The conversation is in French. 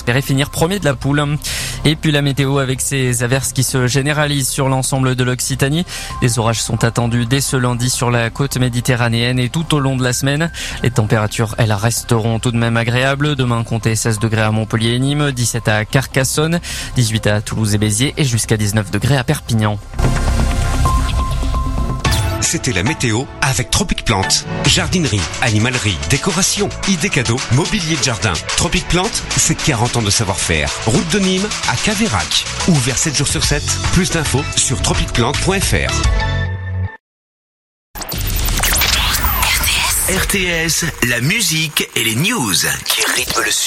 espérer finir premier de la poule. Et puis la météo avec ces averses qui se généralisent sur l'ensemble de l'Occitanie. Des orages sont attendus dès ce lundi sur la côte méditerranéenne et tout au long de la semaine. Les températures, elles resteront tout de même agréables. Demain, comptez 16 degrés à Montpellier et Nîmes, 17 à Carcassonne, 18 à Toulouse et Béziers et jusqu'à 19 degrés à Perpignan. C'était la météo avec Tropic Plante. Jardinerie, animalerie, décoration, idées cadeaux, mobilier de jardin. Tropic Plante, c'est 40 ans de savoir-faire. Route de Nîmes à Caveyrac. Ouvert 7 jours sur 7. Plus d'infos sur tropicplante.fr. RTS, la musique et les news qui rythment le